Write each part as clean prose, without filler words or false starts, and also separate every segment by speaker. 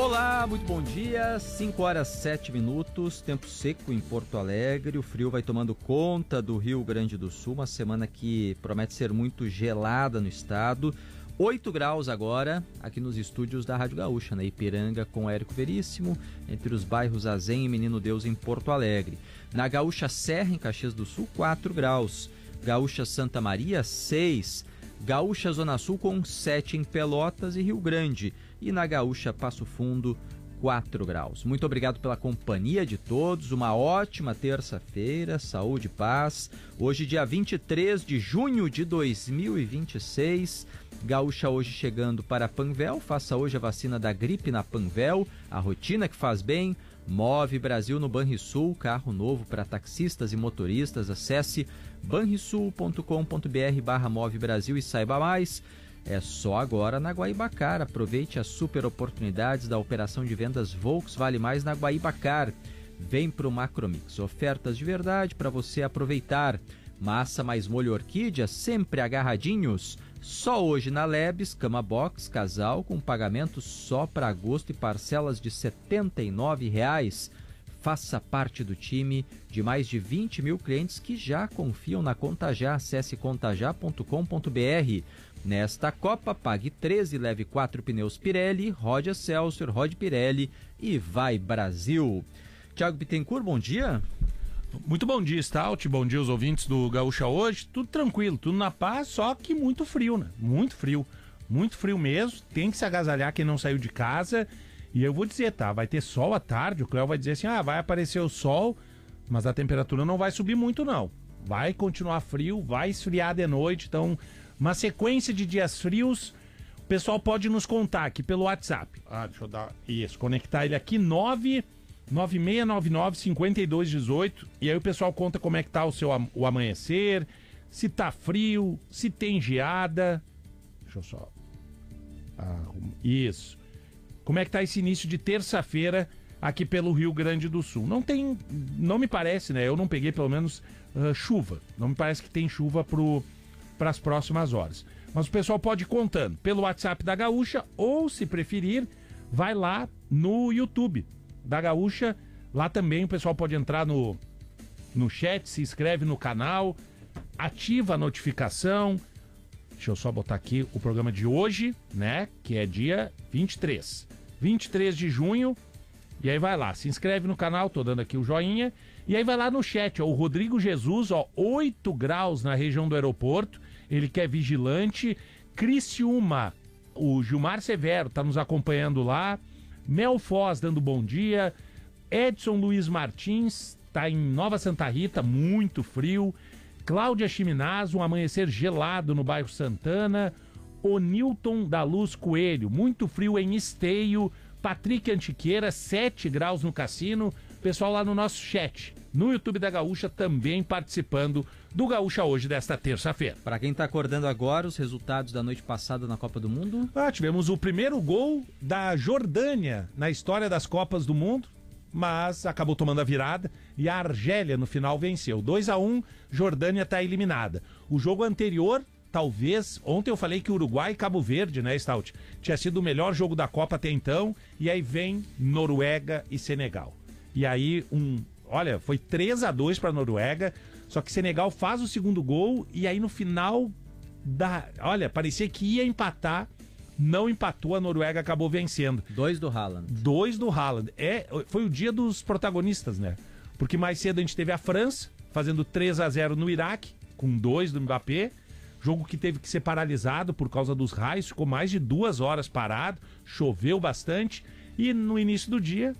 Speaker 1: Olá, muito bom dia, 5 horas 7 minutos, tempo seco em Porto Alegre, o frio vai tomando conta do Rio Grande do Sul, uma semana que promete ser muito gelada no estado. 8 graus agora, aqui nos estúdios da Rádio Gaúcha, na Ipiranga, com Érico Veríssimo, entre os bairros Azém e Menino Deus em Porto Alegre. Na Gaúcha Serra, em Caxias do Sul, 4 graus. Gaúcha Santa Maria, 6. Gaúcha Zona Sul com 7 em Pelotas e Rio Grande. E na Gaúcha Passo Fundo, 4 graus. Muito obrigado pela companhia de todos. Uma ótima terça-feira, saúde e paz. Hoje, dia 23 de junho de 2026. Gaúcha hoje chegando para Panvel. Faça hoje a vacina da gripe na Panvel. A rotina que faz bem. Move Brasil no Banrisul, carro novo para taxistas e motoristas. Acesse banrisul.com.br/Move Brasil e saiba mais. É só agora na Guaibacar. Aproveite as super oportunidades da operação de vendas Volks Vale Mais na Guaibacar. Vem pro Macromix, ofertas de verdade para você aproveitar. Massa mais molho orquídea, sempre agarradinhos. Só hoje na Lebes, cama box, casal com pagamento só para agosto e parcelas de R$ 79,00. Faça parte do time de mais de 20 mil clientes que já confiam na Contajá. Acesse contajá.com.br. Nesta Copa, pague 13 e leve 4 pneus Pirelli, rode Excelsior, rode Pirelli e vai Brasil. Thiago Bittencourt, bom dia.
Speaker 2: Muito bom dia, Stout, bom dia aos ouvintes do Gaúcha hoje, tudo tranquilo, tudo na paz, só que muito frio, né? Muito frio mesmo, tem que se agasalhar quem não saiu de casa. E eu vou dizer, tá, vai ter sol à tarde, o Cléo vai dizer assim, vai aparecer o sol, mas a temperatura não vai subir muito não. Vai continuar frio, vai esfriar de noite, então uma sequência de dias frios. O pessoal pode nos contar aqui pelo WhatsApp. Deixa eu dar isso, conectar ele aqui, 996995218, e aí o pessoal conta como é que tá o amanhecer, se tá frio, se tem geada. Deixa eu só... Isso. Como é que tá esse início de terça-feira aqui pelo Rio Grande do Sul? Não me parece, né? Eu não peguei pelo menos chuva. Não me parece que tem chuva para as próximas horas. Mas o pessoal pode ir contando pelo WhatsApp da Gaúcha ou, se preferir, vai lá no YouTube da Gaúcha. Lá também o pessoal pode entrar no chat, se inscreve no canal, ativa a notificação. Deixa eu só botar aqui o programa de hoje, né? Que é dia 23 de junho. E aí vai lá, se inscreve no canal, tô dando aqui o joinha. E aí vai lá no chat, ó, o Rodrigo Jesus, 8 graus na região do aeroporto. Ele que é vigilante. Criciúma, o Gilmar Severo tá nos acompanhando lá. Mel Foz dando bom dia. Edson Luiz Martins tá em Nova Santa Rita, muito frio. Cláudia Chiminaz, um amanhecer gelado no bairro Santana. O Nilton da Luz Coelho, muito frio em Esteio. Patrick Antiqueira, 7 graus no Cassino. Pessoal lá no nosso chat, no YouTube da Gaúcha, também participando do Gaúcha hoje desta terça-feira.
Speaker 1: Para quem tá acordando agora, os resultados da noite passada na Copa do Mundo.
Speaker 2: Tivemos o primeiro gol da Jordânia na história das Copas do Mundo, mas acabou tomando a virada e a Argélia no final venceu. 2-1, Jordânia está eliminada. O jogo anterior, talvez, ontem eu falei que Uruguai e Cabo Verde, né, Stout? Tinha sido o melhor jogo da Copa até então, e aí vem Noruega e Senegal. E aí, foi 3-2 para Noruega, só que Senegal faz o segundo gol, e aí no final, parecia que ia empatar, não empatou, a Noruega acabou vencendo.
Speaker 1: 2 do Haaland.
Speaker 2: Foi o dia dos protagonistas, né? Porque mais cedo a gente teve a França fazendo 3-0 no Iraque, com 2 do Mbappé, jogo que teve que ser paralisado por causa dos raios, ficou mais de 2 horas parado, choveu bastante, e no início do dia,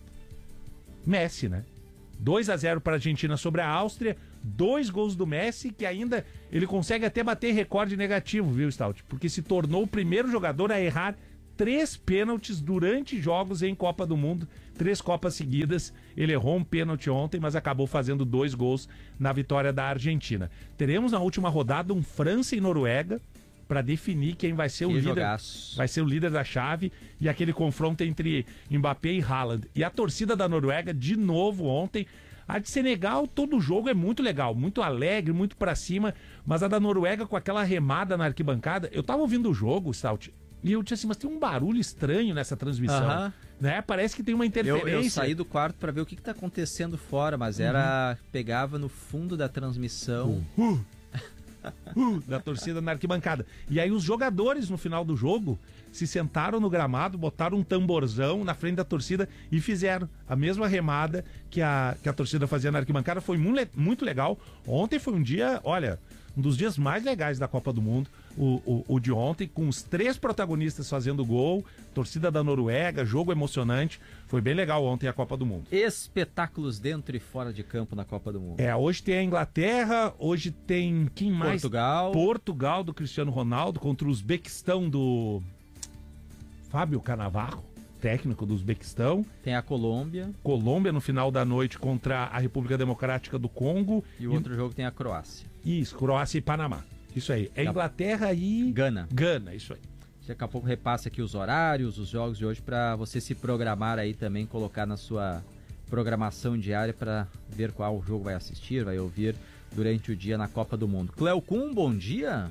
Speaker 2: Messi, né? 2-0 para a Argentina sobre a Áustria, 2 gols do Messi, que ainda ele consegue até bater recorde negativo, viu, Stout? Porque se tornou o primeiro jogador a errar 3 pênaltis durante jogos em Copa do Mundo, 3 Copas seguidas. Ele errou um pênalti ontem, mas acabou fazendo 2 gols na vitória da Argentina. Teremos na última rodada um França e Noruega para definir quem vai ser o líder.
Speaker 1: Jogaço.
Speaker 2: Vai ser o líder da chave, e aquele confronto entre Mbappé e Haaland. E a torcida da Noruega, de novo ontem. A de Senegal, todo jogo é muito legal, muito alegre, muito pra cima, mas a da Noruega com aquela remada na arquibancada. Eu tava ouvindo o jogo, Stout, e eu disse assim, mas tem um barulho estranho nessa transmissão. né? Parece que tem uma interferência.
Speaker 1: Eu saí do quarto para ver o que tá acontecendo fora, mas pegava no fundo da transmissão.
Speaker 2: Da torcida na arquibancada. E aí os jogadores no final do jogo se sentaram no gramado, botaram um tamborzão na frente da torcida e fizeram a mesma remada que a torcida fazia na arquibancada. Foi muito legal. Ontem foi um dia, olha, um dos dias mais legais da Copa do Mundo, o de ontem, com os 3 protagonistas fazendo gol, torcida da Noruega, jogo emocionante. Foi bem legal ontem a Copa do Mundo.
Speaker 1: Espetáculos dentro e fora de campo na Copa do Mundo.
Speaker 2: Hoje tem a Inglaterra, hoje tem quem mais? Portugal do Cristiano Ronaldo contra o Uzbequistão do Fábio Cannavaro, técnico do Uzbequistão.
Speaker 1: Tem a Colômbia
Speaker 2: no final da noite contra a República Democrática do Congo.
Speaker 1: E o outro jogo tem a Croácia.
Speaker 2: Isso, Croácia e Panamá. Isso aí. É Inglaterra e...
Speaker 1: Gana,
Speaker 2: isso aí.
Speaker 1: Daqui a pouco repassa aqui os horários, os jogos de hoje, para você se programar aí também, colocar na sua programação diária para ver qual jogo vai assistir, vai ouvir durante o dia na Copa do Mundo. Cleocum, bom dia.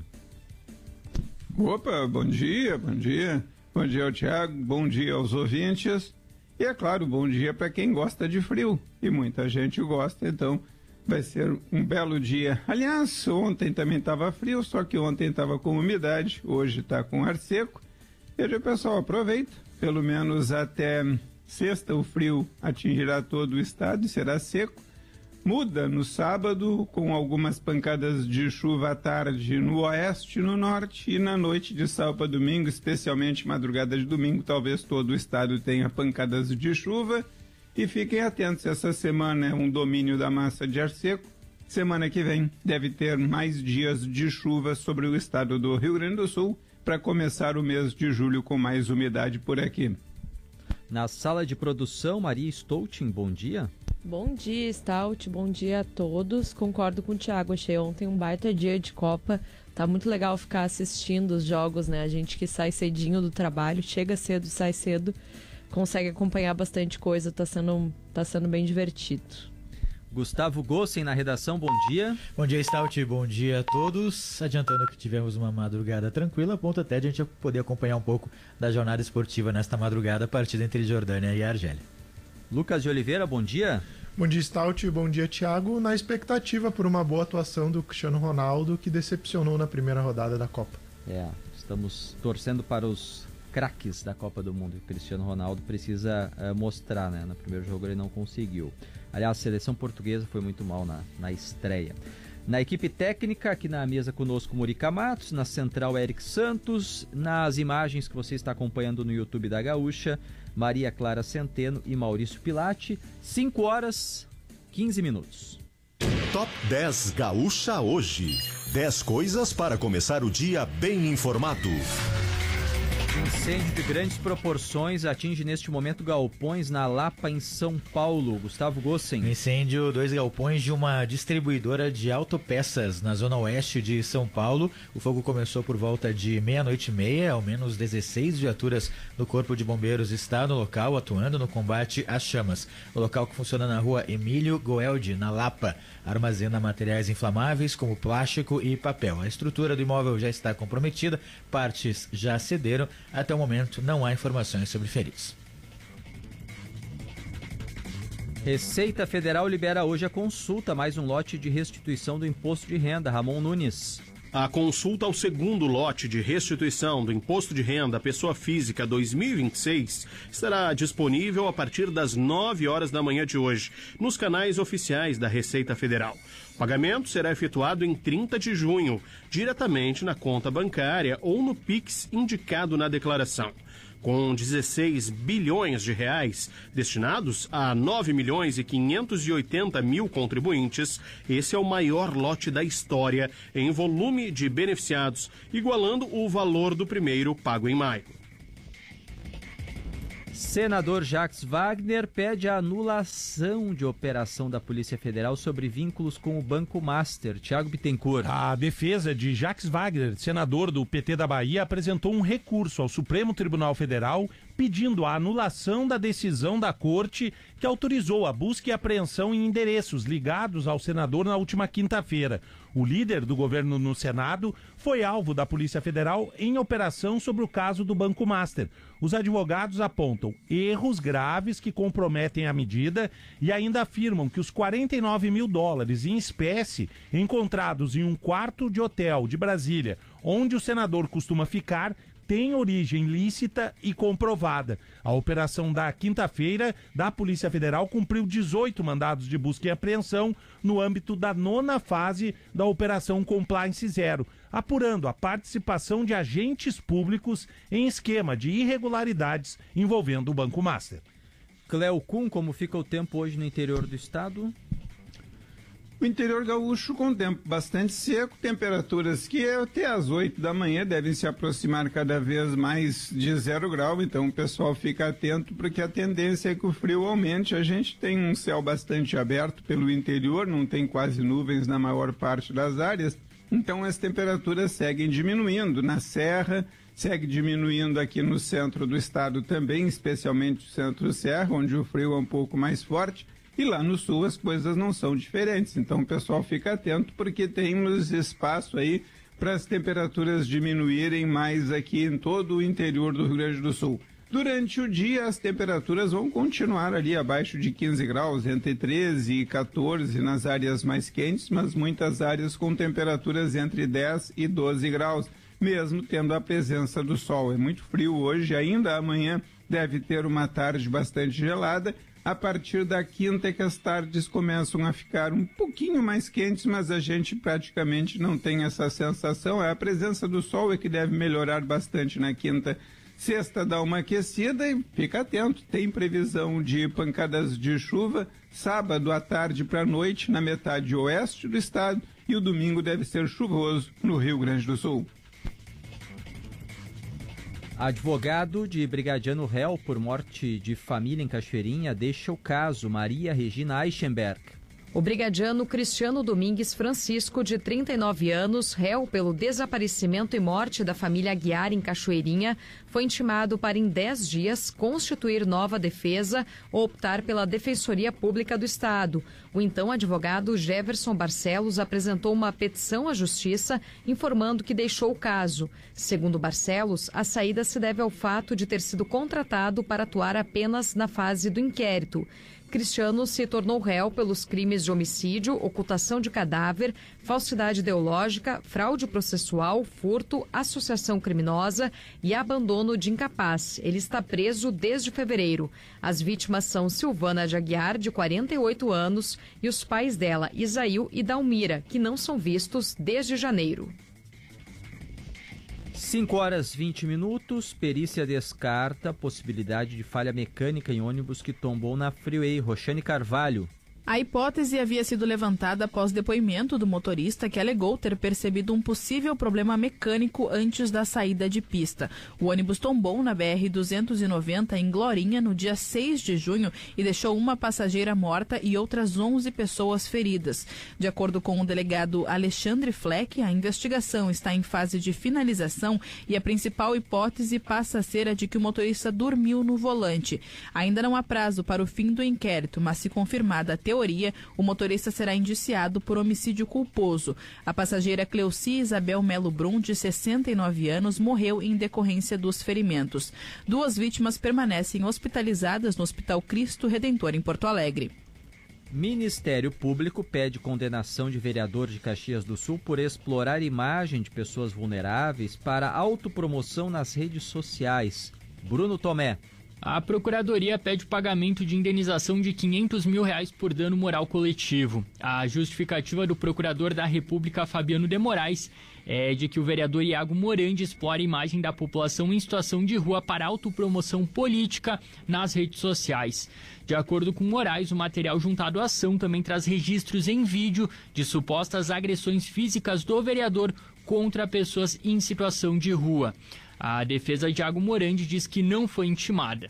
Speaker 3: Opa, bom dia. Bom dia ao Thiago, bom dia aos ouvintes. E é claro, bom dia para quem gosta de frio. E muita gente gosta, então vai ser um belo dia. Aliás, ontem também estava frio, só que ontem estava com umidade, hoje está com ar seco. E aí, pessoal, aproveita, pelo menos até sexta o frio atingirá todo o estado e será seco. Muda no sábado, com algumas pancadas de chuva à tarde no oeste e no norte, e na noite de sábado para domingo, especialmente madrugada de domingo, talvez todo o estado tenha pancadas de chuva. E fiquem atentos, essa semana é um domínio da massa de ar seco. Semana que vem deve ter mais dias de chuva sobre o estado do Rio Grande do Sul, para começar o mês de julho com mais umidade por aqui.
Speaker 1: Na sala de produção, Maria Stoutin, bom dia.
Speaker 4: Bom dia, Stout, bom dia a todos. Concordo com o Thiago, achei ontem um baita dia de Copa. Tá muito legal ficar assistindo os jogos, né? A gente que sai cedinho do trabalho, chega cedo, sai cedo, consegue acompanhar bastante coisa, tá sendo bem divertido.
Speaker 1: Gustavo Gossen na redação, bom dia.
Speaker 5: Bom dia, Stout, bom dia a todos. Adiantando que tivemos uma madrugada tranquila, a ponto até de a gente poder acompanhar um pouco da jornada esportiva nesta madrugada, a partida entre Jordânia e Argélia.
Speaker 1: Lucas de Oliveira, bom dia.
Speaker 6: Bom dia, Stout, bom dia, Thiago. Na expectativa por uma boa atuação do Cristiano Ronaldo, que decepcionou na primeira rodada da Copa.
Speaker 1: Estamos torcendo para os craques da Copa do Mundo. O Cristiano Ronaldo precisa mostrar, né? No primeiro jogo ele não conseguiu. Aliás, a seleção portuguesa foi muito mal na estreia. Na equipe técnica, aqui na mesa conosco, Murica Matos, na central, Eric Santos, nas imagens que você está acompanhando no YouTube da Gaúcha, Maria Clara Centeno e Maurício Pilati. 5h15.
Speaker 7: Top 10 Gaúcha hoje. 10 coisas para começar o dia bem informado.
Speaker 1: Incêndio de grandes proporções atinge neste momento galpões na Lapa, em São Paulo. Gustavo Gossen.
Speaker 5: Incêndio, 2 galpões de uma distribuidora de autopeças na zona oeste de São Paulo. O fogo começou por volta de 00:30. Ao menos 16 viaturas do Corpo de Bombeiros está no local, atuando no combate às chamas. O local, que funciona na rua Emílio Goeldi, na Lapa, armazena materiais inflamáveis como plástico e papel. A estrutura do imóvel já está comprometida, partes já cederam. Até o momento não há informações sobre feridos.
Speaker 1: Receita Federal libera hoje a consulta, mais um lote de restituição do imposto de renda. Ramon Nunes.
Speaker 8: A consulta ao segundo lote de restituição do Imposto de Renda à Pessoa Física 2026 estará disponível a partir das 9h da manhã de hoje, nos canais oficiais da Receita Federal. O pagamento será efetuado em 30 de junho, diretamente na conta bancária ou no Pix indicado na declaração. Com 16 bilhões de reais destinados a 9.580.000 contribuintes, esse é o maior lote da história em volume de beneficiados, igualando o valor do primeiro pago em maio.
Speaker 1: Senador Jacques Wagner pede a anulação de operação da Polícia Federal sobre vínculos com o Banco Master. Thiago Bittencourt.
Speaker 2: A defesa de Jacques Wagner, senador do PT da Bahia, apresentou um recurso ao Supremo Tribunal Federal pedindo a anulação da decisão da corte que autorizou a busca e apreensão em endereços ligados ao senador na última quinta-feira. O líder do governo no Senado foi alvo da Polícia Federal em operação sobre o caso do Banco Master. Os advogados apontam erros graves que comprometem a medida e ainda afirmam que os 49 mil dólares em espécie encontrados em um quarto de hotel de Brasília, onde o senador costuma ficar, tem origem lícita e comprovada. A operação da quinta-feira da Polícia Federal cumpriu 18 mandados de busca e apreensão no âmbito da 9ª fase da Operação Compliance Zero, apurando a participação de agentes públicos em esquema de irregularidades envolvendo o Banco Master.
Speaker 1: Cleo Kuhn, como fica o tempo hoje no interior do estado?
Speaker 3: O interior gaúcho com tempo bastante seco, temperaturas que até às 8 da manhã devem se aproximar cada vez mais de 0 grau, então o pessoal fica atento porque a tendência é que o frio aumente. A gente tem um céu bastante aberto pelo interior, não tem quase nuvens na maior parte das áreas, então as temperaturas seguem diminuindo. Na Serra, segue diminuindo aqui no centro do estado também, especialmente o centro-serra, onde o frio é um pouco mais forte. E lá no sul as coisas não são diferentes, então o pessoal fica atento porque temos espaço aí para as temperaturas diminuírem mais aqui em todo o interior do Rio Grande do Sul. Durante o dia as temperaturas vão continuar ali abaixo de 15 graus, entre 13 e 14 nas áreas mais quentes, mas muitas áreas com temperaturas entre 10 e 12 graus, mesmo tendo a presença do sol. É muito frio hoje, ainda amanhã deve ter uma tarde bastante gelada. A partir da quinta é que as tardes começam a ficar um pouquinho mais quentes, mas a gente praticamente não tem essa sensação. É a presença do sol é que deve melhorar bastante na quinta. Sexta dá uma aquecida e fica atento. Tem previsão de pancadas de chuva sábado à tarde para a noite na metade oeste do estado e o domingo deve ser chuvoso no Rio Grande do Sul.
Speaker 1: Advogado de brigadiano réu por morte de família em Cachoeirinha deixa o caso. Maria Regina Eichenberg.
Speaker 9: O brigadiano Cristiano Domingues Francisco, de 39 anos, réu pelo desaparecimento e morte da família Aguiar em Cachoeirinha, foi intimado para em 10 dias constituir nova defesa ou optar pela Defensoria Pública do Estado. O então advogado Jefferson Barcelos apresentou uma petição à Justiça informando que deixou o caso. Segundo Barcelos, a saída se deve ao fato de ter sido contratado para atuar apenas na fase do inquérito. Cristiano se tornou réu pelos crimes de homicídio, ocultação de cadáver, falsidade ideológica, fraude processual, furto, associação criminosa e abandono de incapaz. Ele está preso desde fevereiro. As vítimas são Silvana de Aguiar, de 48 anos, e os pais dela, Isail e Dalmira, que não são vistos desde janeiro.
Speaker 1: 5 horas 20 minutos, perícia descarta a possibilidade de falha mecânica em ônibus que tombou na Freeway. Roxane Carvalho.
Speaker 10: A hipótese havia sido levantada após depoimento do motorista que alegou ter percebido um possível problema mecânico antes da saída de pista. O ônibus tombou na BR-290 em Glorinha no dia 6 de junho e deixou uma passageira morta e outras 11 pessoas feridas. De acordo com o delegado Alexandre Fleck, a investigação está em fase de finalização e a principal hipótese passa a ser a de que o motorista dormiu no volante. Ainda não há prazo para o fim do inquérito, mas se confirmada a teoria, o motorista será indiciado por homicídio culposo. A passageira Cleuci Isabel Melo Brum, de 69 anos, morreu em decorrência dos ferimentos. 2 vítimas permanecem hospitalizadas no Hospital Cristo Redentor, em Porto Alegre.
Speaker 1: Ministério Público pede condenação de vereador de Caxias do Sul por explorar imagem de pessoas vulneráveis para autopromoção nas redes sociais. Bruno Tomé.
Speaker 11: A Procuradoria pede o pagamento de indenização de R$500 mil por dano moral coletivo. A justificativa do Procurador da República, Fabiano de Moraes, é de que o vereador Iago Morandi explora a imagem da população em situação de rua para autopromoção política nas redes sociais. De acordo com Moraes, o material juntado à ação também traz registros em vídeo de supostas agressões físicas do vereador contra pessoas em situação de rua. A defesa de Iago Morandi diz que não foi intimada.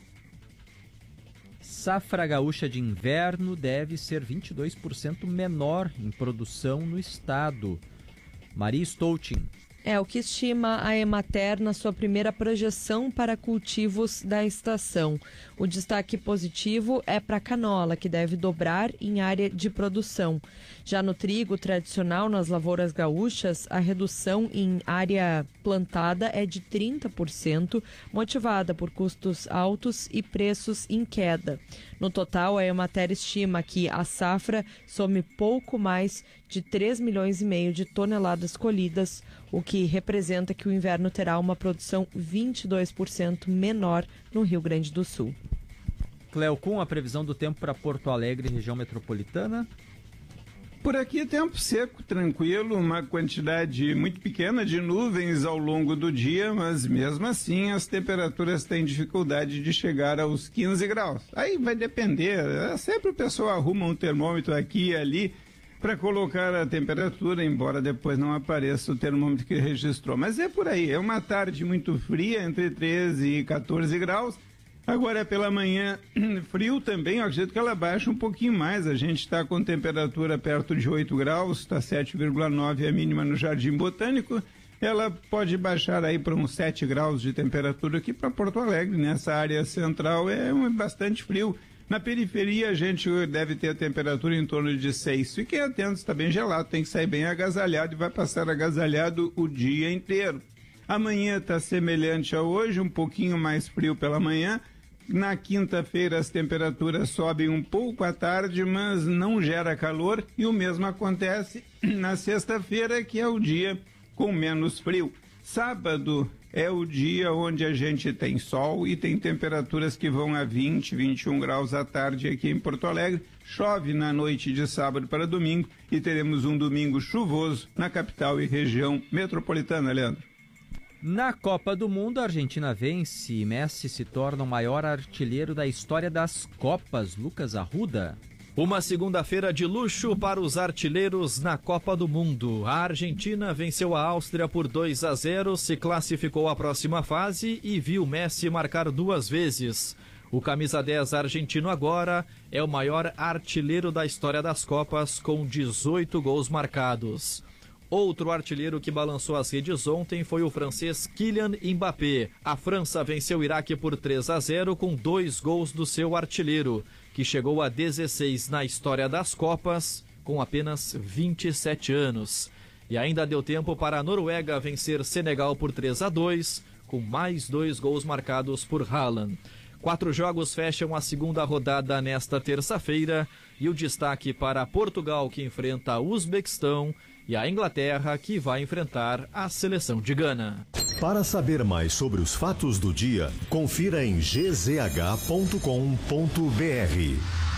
Speaker 1: Safra gaúcha de inverno deve ser 22% menor em produção no estado. Maria Stoutin.
Speaker 4: É o que estima a Emater na sua primeira projeção para cultivos da estação. O destaque positivo é para a canola, que deve dobrar em área de produção. Já no trigo tradicional nas lavouras gaúchas, a redução em área plantada é de 30%, motivada por custos altos e preços em queda. No total, a Emater estima que a safra some pouco mais de 3,5 milhões de toneladas colhidas, o que representa que o inverno terá uma produção 22% menor no Rio Grande do Sul.
Speaker 1: Cleocum, a previsão do tempo para Porto Alegre e região metropolitana?
Speaker 3: Por aqui, tempo seco, tranquilo, uma quantidade muito pequena de nuvens ao longo do dia, mas mesmo assim as temperaturas têm dificuldade de chegar aos 15 graus. Aí vai depender, sempre o pessoal arruma um termômetro aqui e ali para colocar a temperatura, embora depois não apareça o termômetro que registrou. Mas é por aí, é uma tarde muito fria, entre 13 e 14 graus. Agora pela manhã, frio também, eu acredito que ela baixa um pouquinho mais. A gente está com temperatura perto de 8 graus, está 7,9 a mínima no Jardim Botânico. Ela pode baixar aí para uns 7 graus de temperatura aqui para Porto Alegre. Nessa área central é bastante frio. Na periferia a gente deve ter a temperatura em torno de 6. Fiquem atentos, está bem gelado, tem que sair bem agasalhado e vai passar agasalhado o dia inteiro. Amanhã está semelhante a hoje, um pouquinho mais frio pela manhã. Na quinta-feira as temperaturas sobem um pouco à tarde, mas não gera calor. E o mesmo acontece na sexta-feira, que é o dia com menos frio. Sábado é o dia onde a gente tem sol e tem temperaturas que vão a 20, 21 graus à tarde aqui em Porto Alegre. Chove na noite de sábado para domingo e teremos um domingo chuvoso na capital e região metropolitana, Leandro.
Speaker 1: Na Copa do Mundo, a Argentina vence e Messi se torna o maior artilheiro da história das Copas. Lucas Arruda.
Speaker 12: Uma segunda-feira de luxo para os artilheiros na Copa do Mundo. A Argentina venceu a Áustria por 2-0, se classificou à próxima fase e viu Messi marcar 2 vezes. O camisa 10 argentino agora é o maior artilheiro da história das Copas, com 18 gols marcados. Outro artilheiro que balançou as redes ontem foi o francês Kylian Mbappé. A França venceu o Iraque por 3-0 com 2 gols do seu artilheiro, que chegou a 16 na história das Copas, com apenas 27 anos. E ainda deu tempo para a Noruega vencer Senegal por 3-2, com mais 2 gols marcados por Haaland. 4 jogos fecham a segunda rodada nesta terça-feira e o destaque para Portugal, que enfrenta o Uzbequistão, e a Inglaterra, que vai enfrentar a seleção de Gana.
Speaker 7: Para saber mais sobre os fatos do dia, confira em gzh.com.br.